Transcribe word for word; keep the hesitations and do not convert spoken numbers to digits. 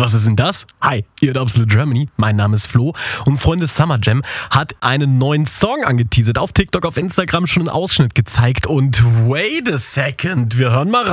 Was ist denn das? Hi, ihr hört Absolute Germany. Mein Name ist Flo und Freunde, Summer Jam hat einen neuen Song angeteasert. Auf TikTok, auf Instagram schon einen Ausschnitt gezeigt und wait a second, wir hören mal